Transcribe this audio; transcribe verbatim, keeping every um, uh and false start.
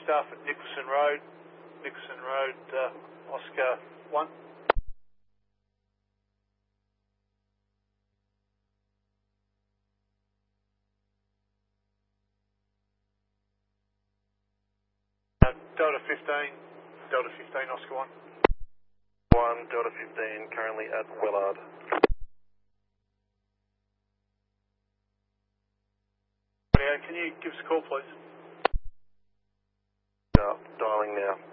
staff at Nicholson Road, Nicholson Road, uh, Oscar one. Uh, Delta fifteen, Delta fifteen, Oscar one. one, Delta fifteen, currently at Willard. Yeah, can you give us a call, please? Yeah, dialing now.